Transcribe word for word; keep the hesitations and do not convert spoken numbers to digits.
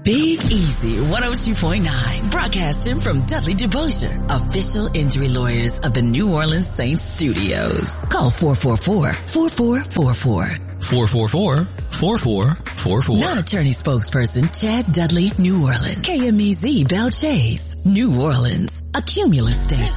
Big Easy one oh two point nine, broadcasting from Dudley DeBosier, official injury lawyers of the New Orleans Saints studios. Call four four four, four four four four. four four four, four four four four. Non-attorney spokesperson Chad Dudley, New Orleans. K M E Z Bell Chase, New Orleans, a Cumulus station.